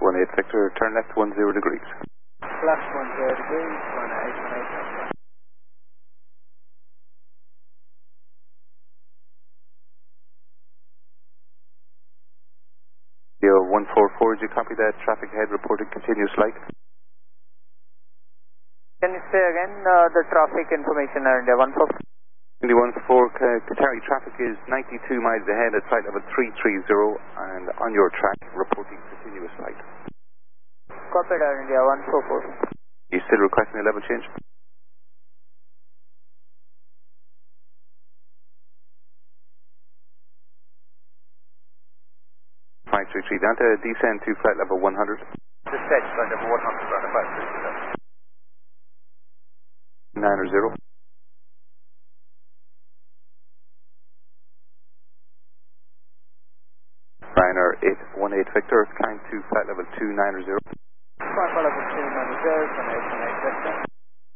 18 Victor, turn left 10 degrees. Left 10 degrees, 18. Yo, 144, did you copy that? Traffic ahead reported continuous light. Can you say again the traffic information, India 144? India 144, Qatari traffic is 92 miles ahead at flight level 330 and on your track reporting continuous light. Copied, India 144. You still requesting a level change? 533 Delta, descend to flight level 100. Descend flight level 100, Delta 533. 900. Ryanair 818 Victor, climb to flight level 290. Flight level 290, 18 Victor.